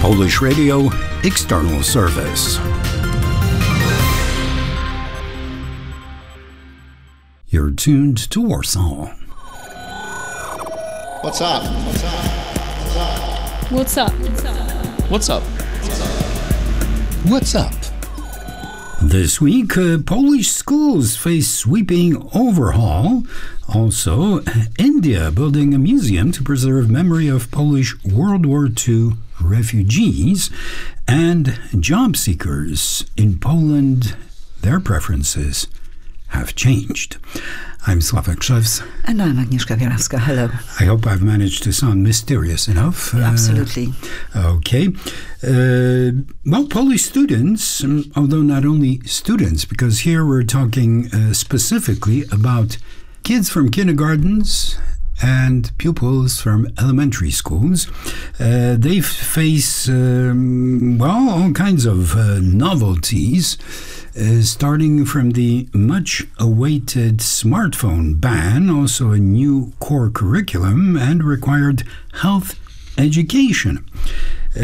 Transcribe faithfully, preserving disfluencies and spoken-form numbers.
Polish Radio External Service. You're tuned to Warsaw. What's up? What's up? What's up? What's up? What's up? This week, uh, Polish schools face sweeping overhaul. Also, India building a museum to preserve memory of Polish World War Two refugees. And job seekers in Poland, their preferences have changed. I'm Sławek Krzewski. And I'm Agnieszka Bielawska. Hello. I hope I've managed to sound mysterious enough. Absolutely. Uh, okay. Uh, well, Polish students, um, although not only students, because here we're talking uh, specifically about kids from kindergartens and pupils from elementary schools. Uh, they face, um, well, all kinds of uh, novelties, uh, starting from the much-awaited smartphone ban, also a new core curriculum, and required health education.